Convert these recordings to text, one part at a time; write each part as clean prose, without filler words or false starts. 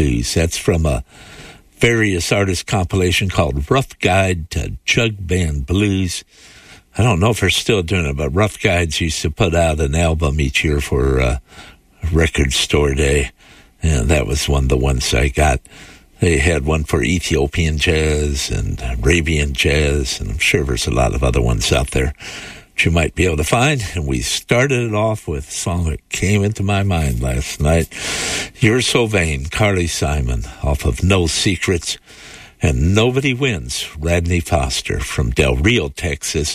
Blues. That's from a various artist compilation called Rough Guide to Jug Band Blues. I don't know if they're still doing it, but Rough Guides used to put out an album each year for Record Store Day, and that was one of the ones I got. They had one for Ethiopian jazz and Arabian jazz, and I'm sure there's a lot of other ones out there that you might be able to find. And we started it off with a song that came into my mind last night. You're So Vain, Carly Simon, off of No Secrets. And Nobody Wins, Radney Foster from Del Rio, Texas,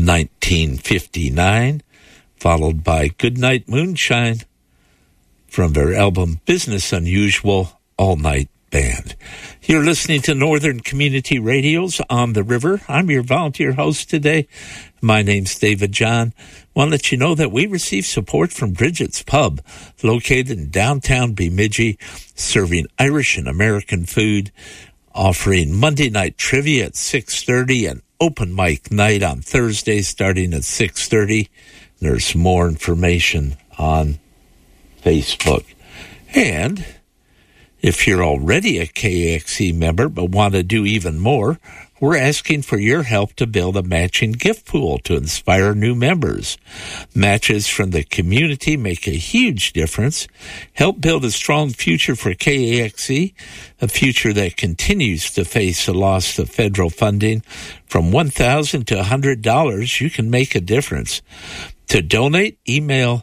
1959, followed by Goodnight Moonshine from their album Business Unusual, All Night Band. You're listening to Northern Community Radio's On the River. I'm your volunteer host today. My name's David John. I want to let you know that we receive support from Bridget's Pub, located in downtown Bemidji, serving Irish and American food, offering Monday night trivia at 6:30 and open mic night on Thursday starting at 6:30. There's more information on Facebook. And if you're already a KAXE member but want to do even more, we're asking for your help to build a matching gift pool to inspire new members. Matches from the community make a huge difference. Help build a strong future for KAXE, a future that continues to face the loss of federal funding. From $1,000 to $100, you can make a difference. To donate, email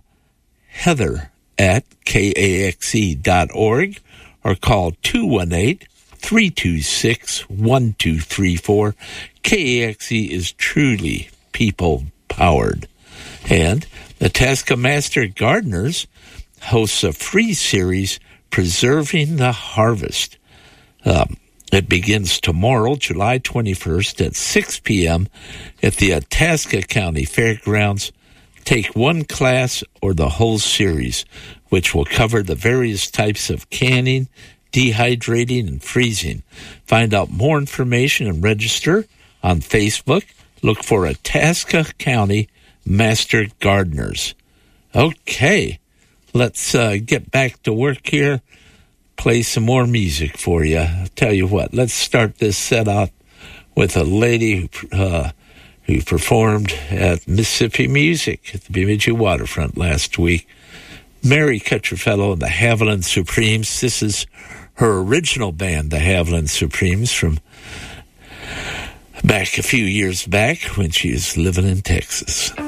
heather@kaxe.org or call 218-326-1234. KAXE is truly people-powered. And the Itasca Master Gardeners hosts a free series, Preserving the Harvest. It begins tomorrow, July 21st at 6 p.m. at the Itasca County Fairgrounds. Take one class or the whole series, which will cover the various types of canning, dehydrating, and freezing. Find out more information and register on Facebook. Look for Itasca County Master Gardeners. Okay, let's get back to work here. Play some more music for you. I'll tell you what, let's start this set out with a lady who performed at Mississippi Music at the Bemidji Waterfront last week. Mary Cutcherfellow and the Haviland Supremes. This is her original band, the Haviland Supremes, from back a few years back when she was living in Texas.